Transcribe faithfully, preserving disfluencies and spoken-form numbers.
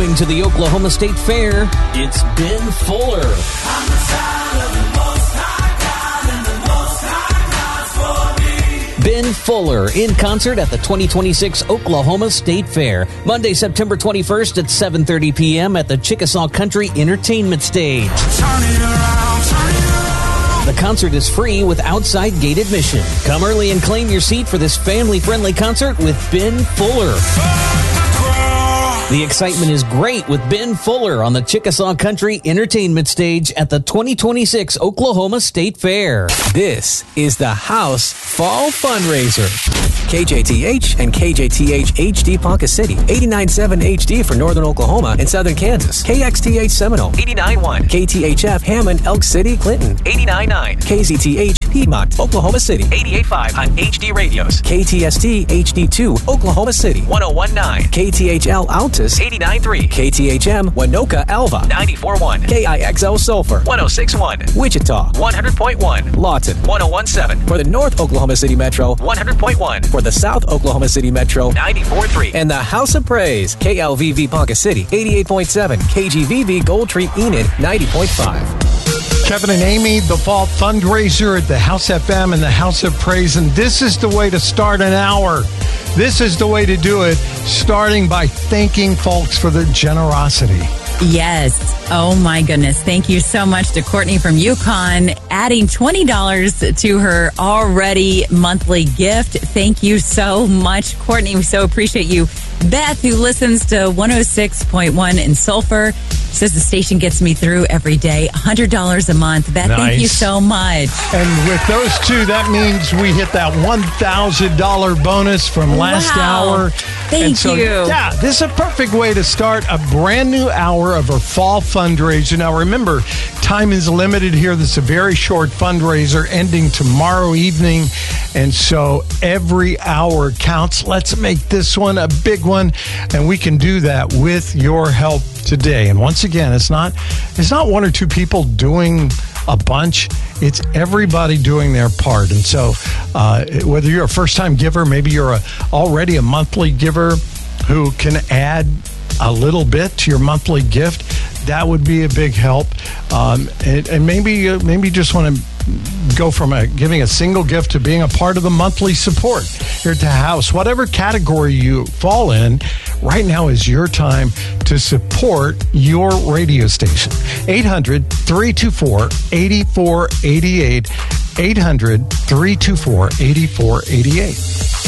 Returning to the Oklahoma State Fair, it's Ben Fuller. On the side of the Most High God, and the Most High God's for me. Ben Fuller in concert at the twenty twenty-six Oklahoma State Fair, Monday, September twenty-first at seven thirty p.m. at the Chickasaw Country Entertainment Stage. Turn it around, turn it around. The concert is free with outside gate admission. Come early and claim your seat for this family-friendly concert with Ben Fuller. The excitement is great with Ben Fuller on the Chickasaw Country Entertainment Stage at the twenty twenty-six Oklahoma State Fair. This is the House Fall Fundraiser. K J T H and K J T H H D Ponca City, eighty-nine point seven H D for Northern Oklahoma and Southern Kansas. K X T H Seminole, eighty-nine point one. K T H F Hammond, Elk City, Clinton, eighty-nine point nine. K Z T H Piedmont, Oklahoma City, eighty-eight point five on H D radios. K T S T H D two, Oklahoma City, one oh one point nine. K T H L Altus, eighty-nine point three. K T H M Winoka Alva, ninety-four point one. K I X L Sulphur, one oh six point one. Wichita, one hundred point one. Lawton, one oh one point seven. For the North Oklahoma City Metro, one hundred point one. For the South Oklahoma City Metro, ninety-four point three. And the House of Praise, K L V V Ponca City, eighty-eight point seven. K G V V Gold Tree Enid, ninety point five. Kevin and Amy, the Fall Fundraiser at the House F M and the House of Praise. And this is the way to start an hour. This is the way to do it, starting by thanking folks for their generosity. Yes. Oh, my goodness. Thank you so much to Courtney from Yukon, adding twenty dollars to her already monthly gift. Thank you so much, Courtney. We so appreciate you. Beth, who listens to one oh six point one in Sulphur, says the station gets me through every day. one hundred dollars a month. Beth, nice. Thank you so much. And with those two, that means we hit that one thousand dollars bonus from last wow. hour. Thank and so, you. Yeah, this is a perfect way to start a brand new hour of our fall fundraiser. Now, remember, time is limited here. This is a very short fundraiser ending tomorrow evening. And so every hour counts. Let's make this one a big one. And we can do that with your help today. And once again, it's not it's not one or two people doing a bunch. It's everybody doing their part. And so uh, whether you're a first-time giver, maybe you're a, already a monthly giver who can add a little bit to your monthly gift, that would be a big help. Um, and, and maybe uh, maybe you just want to go from a, giving a single gift to being a part of the monthly support here at the house. Whatever category you fall in, right now is your time to support your radio station. eight hundred, three two four, eight four eight eight. eight hundred, three two four, eight four eight eight.